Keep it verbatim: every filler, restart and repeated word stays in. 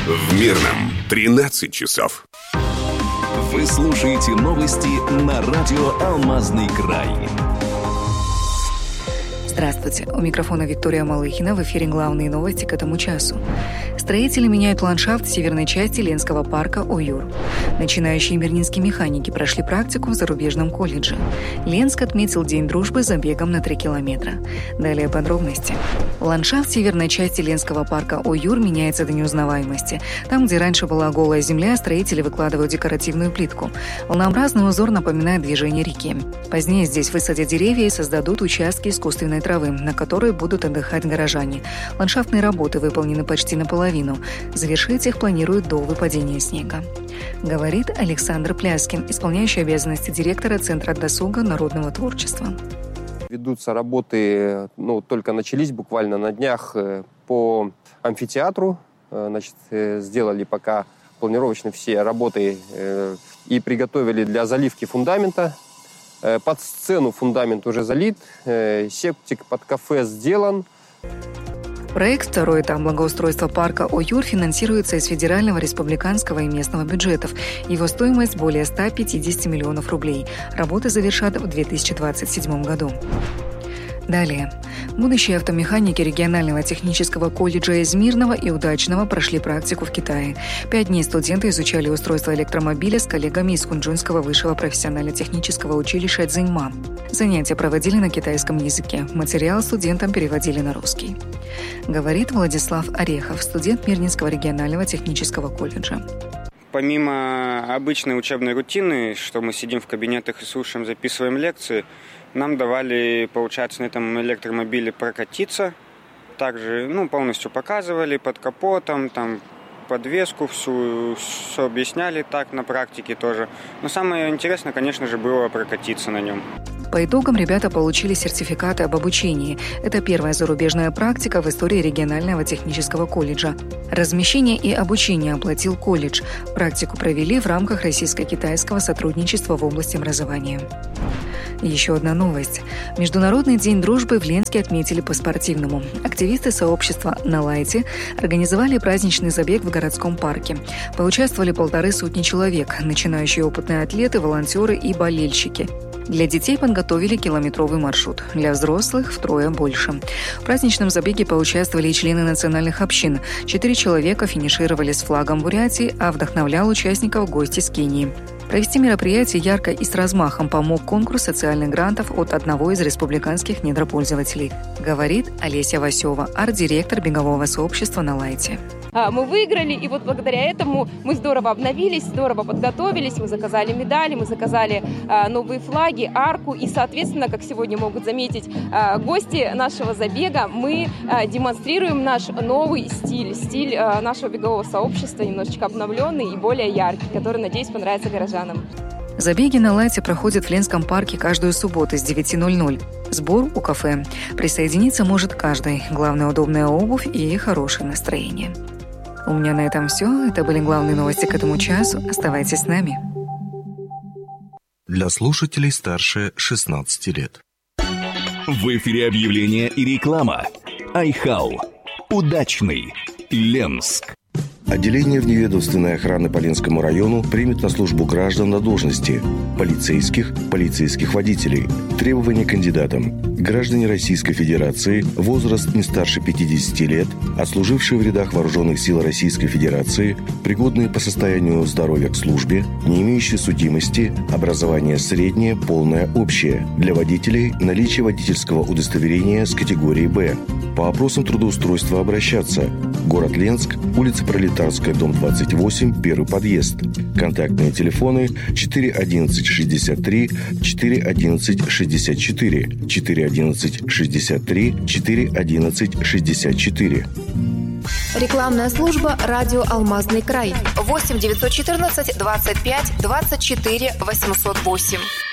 В Мирном тринадцать часов. Вы слушаете новости на радио «Алмазный край». Здравствуйте. У микрофона Виктория Малыхина. В эфире главные новости к этому часу. Строители меняют ландшафт северной части Ленского парка «Оюр». Начинающие мирнинские механики прошли практику в зарубежном колледже. Ленск отметил День дружбы забегом на три километра. Далее подробности. Ландшафт северной части Ленского парка «Оюр» меняется до неузнаваемости. Там, где раньше была голая земля, строители выкладывают декоративную плитку. Волнообразный узор напоминает движение реки. Позднее здесь высадят деревья и создадут участки искусственной травы, на которой будут отдыхать горожане. Ландшафтные работы выполнены почти наполовину. Завершить их планируют до выпадения снега. Говорит Александр Пляскин, исполняющий обязанности директора Центра досуга народного творчества. Ведутся работы, ну, только начались буквально на днях по амфитеатру. Значит, сделали пока планировочные все работы и приготовили для заливки фундамента. Под сцену фундамент уже залит, септик под кафе сделан. Проект «Второй этап благоустройства парка «Оюр» финансируется из федерального, республиканского и местного бюджетов. Его стоимость более ста пятидесяти миллионов рублей. Работы завершат в две тысячи двадцать седьмом году. Далее. Будущие автомеханики регионального технического колледжа из Мирного и Удачного прошли практику в Китае. Пять дней студенты изучали устройство электромобиля с коллегами из Хунчжунского высшего профессионально-технического училища Цзиньма. Занятия проводили на китайском языке. Материал студентам переводили на русский. Говорит Владислав Орехов, студент Мирнинского регионального технического колледжа. Помимо обычной учебной рутины, что мы сидим в кабинетах и слушаем, записываем лекции, нам давали, получается, на этом электромобиле прокатиться. Также, ну, полностью показывали под капотом, там, подвеску всю, все объясняли так на практике тоже. Но самое интересное, конечно же, было прокатиться на нем. По итогам ребята получили сертификаты об обучении. Это первая зарубежная практика в истории регионального технического колледжа. Размещение и обучение оплатил колледж. Практику провели в рамках российско-китайского сотрудничества в области образования. Еще одна новость. Международный день дружбы в Ленске отметили по-спортивному. Активисты сообщества «На лайте» организовали праздничный забег в городском парке. Поучаствовали полторы сотни человек, начинающие опытные атлеты, волонтеры и болельщики. Для детей подготовили километровый маршрут, для взрослых втрое больше. В праздничном забеге поучаствовали и члены национальных общин. Четыре человека финишировали с флагом Бурятии, а вдохновлял участников гость из Кении. Провести мероприятие ярко и с размахом помог конкурс социальных грантов от одного из республиканских недропользователей, говорит Олеся Васева, арт-директор бегового сообщества «На лайте». Мы выиграли, и вот благодаря этому мы здорово обновились, здорово подготовились, мы заказали медали, мы заказали новые флаги, арку, и, соответственно, как сегодня могут заметить гости нашего забега, мы демонстрируем наш новый стиль, стиль нашего бегового сообщества, немножечко обновленный и более яркий, который, надеюсь, понравится горожанам. Забеги на лайте проходят в Ленском парке каждую субботу с девяти ноль-ноль. Сбор у кафе. Присоединиться может каждый. Главное, удобная обувь и хорошее настроение. У меня на этом все. Это были главные новости к этому часу. Оставайтесь с нами. Для слушателей старше шестнадцати лет. В эфире объявления и реклама. Айхау. Удачный. Ленск. Отделение вневедомственной охраны по Ленскому району примет на службу граждан на должности полицейских, полицейских водителей. Требования кандидатам. Граждане Российской Федерации, возраст не старше пятидесяти лет, отслужившие в рядах Вооруженных сил Российской Федерации, пригодные по состоянию здоровья к службе, не имеющие судимости, образование среднее, полное, общее. Для водителей наличие водительского удостоверения с категории «Б». По вопросам трудоустройства обращаться. Город Ленск, улица Пролетарская, дом двадцать восемь, первый подъезд. Контактные телефоны четыре одиннадцать шестьдесят три, четыре одиннадцать шестьдесят четыре, четыре одиннадцать шестьдесят три, четыре одиннадцать шестьдесят четыре. Рекламная служба «Радио Алмазный край». восемь девятьсот четырнадцать двадцать пять двадцать четыре восемьсот восемь.